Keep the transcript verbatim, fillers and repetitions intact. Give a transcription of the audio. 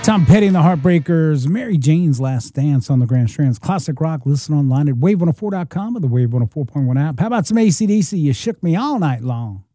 Tom Petty and the Heartbreakers, Mary Jane's Last Dance on the Grand Strands. Classic rock, listen online at wave one oh four dot com or the Wave one oh four point one app. How about some A C D C? You shook me all night long.